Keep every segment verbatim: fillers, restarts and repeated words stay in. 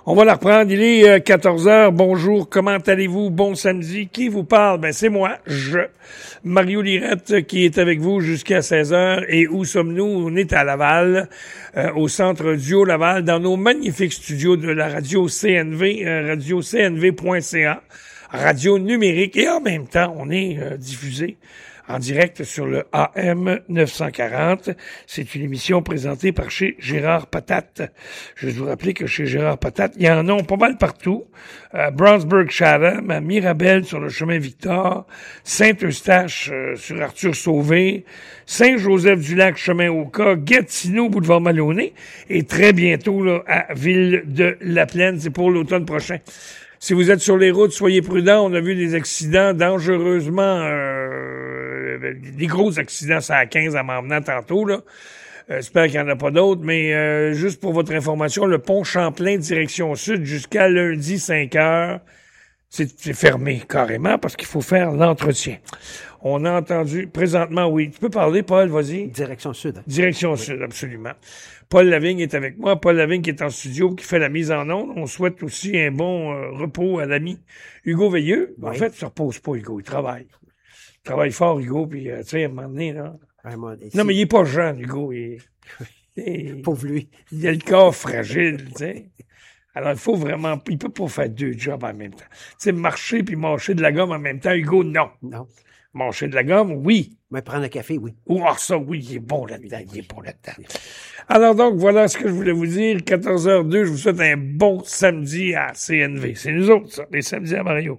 On va la reprendre. Il est euh, quatorze heures. Bonjour. Comment allez-vous? Bon samedi. Qui vous parle? Ben, c'est moi. Je. Mario Lirette qui est avec vous jusqu'à seize heures. Et où sommes-nous? On est à Laval, euh, au Centre Duo Laval, dans nos magnifiques studios de la radio C N V, euh, radio C N V point C A, radio numérique. Et en même temps, on est euh, diffusé en direct sur le A M neuf cent quarante. C'est une émission présentée par chez Gérard Patate. Je vais vous rappeler que chez Gérard Patate, il y en a pas mal partout. Euh, Brownsburg-Chatham, à Mirabel sur le chemin Victor, Saint-Eustache euh, sur Arthur Sauvé, Saint-Joseph-du-Lac, chemin Oka, Gatineau, boulevard Maloney, et très bientôt là, à Ville-de-la-Plaine. C'est pour l'automne prochain. Si vous êtes sur les routes, soyez prudents. On a vu des accidents dangereusement, euh, des gros accidents, ça à quinze à m'en venant tantôt, là. Euh, j'espère qu'il n'y en a pas d'autres, mais euh, juste pour votre information, le pont Champlain direction sud jusqu'à lundi cinq heures, c'est, c'est fermé carrément parce qu'il faut faire l'entretien. On a entendu, présentement, oui. Tu peux parler, Paul, vas-y. Direction sud. Direction oui. sud, absolument. Paul Lavigne est avec moi. Paul Lavigne qui est en studio, qui fait la mise en onde. On souhaite aussi un bon euh, repos à l'ami Hugo Veilleux. Oui. En fait, il se repose pas, Hugo. Il travaille. Il travaille fort, Hugo, puis euh, tu sais, à un moment donné, là. Ouais, moi, non, si... mais il est pas jeune, Hugo. Il, il... Pauvre lui. Il a le corps fragile, tu sais. Alors, il faut vraiment... Il peut pas faire deux jobs en même temps. Tu sais, marcher puis mâcher de la gomme en même temps, Hugo, non. Non. Mâcher de la gomme, oui. Mais prendre un café, oui. Oh, ça, oui, il est bon là-dedans, il est bon là-dedans. Alors donc, voilà ce que je voulais vous dire. quatorze heures deux, je vous souhaite un bon samedi à C N V. C'est nous autres, ça, les samedis à Mario.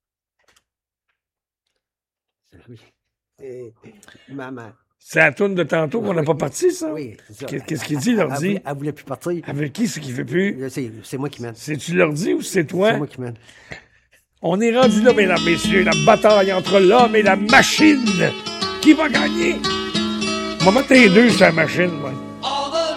Oui. Et maman. C'est la tourne de tantôt qu'on n'a oui. pas parti, ça? Oui, c'est ça. Qu'est-ce qu'il dit, l'ordi? Elle, elle, elle voulait plus partir. Avec qui, c'est qui fait plus? C'est, c'est moi qui mène. C'est-tu l'ordi ou c'est toi? C'est moi qui mène. On est rendu là, mesdames, messieurs, la bataille entre l'homme et la machine. Qui va gagner? On va mettre les deux sur la machine, moi.